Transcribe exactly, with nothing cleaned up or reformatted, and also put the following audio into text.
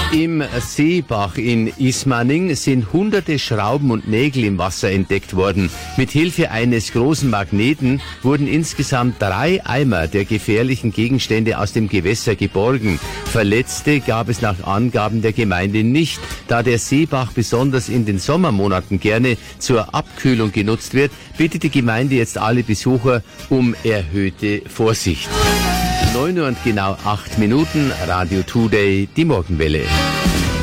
Im Seebach in Ismaning sind hunderte Schrauben und Nägel im Wasser entdeckt worden. Mit Hilfe eines großen Magneten wurden insgesamt drei Eimer der gefährlichen Gegenstände aus dem Gewässer geborgen. Verletzte gab es nach Angaben der Gemeinde nicht. Da der Seebach besonders in den Sommermonaten gerne zur Abkühlung genutzt wird, bittet die Gemeinde jetzt alle Besucher um erhöhte Vorsicht. neun Uhr und genau acht Minuten, Radio Today, die Morgenwelle.